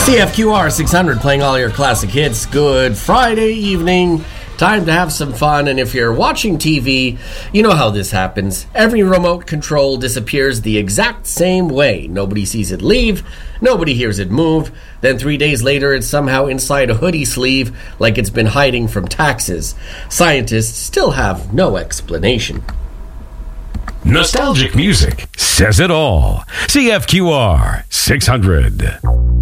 CFQR 600 playing all your classic hits. Good Friday evening. Time to have some fun, and if you're watching TV, you know how this happens. Every remote control disappears the exact same way. Nobody sees it leave, nobody hears it move, then 3 days later it's somehow inside a hoodie sleeve like it's been hiding from taxes. Scientists still have no explanation. Nostalgic music says it all. CFQR 600.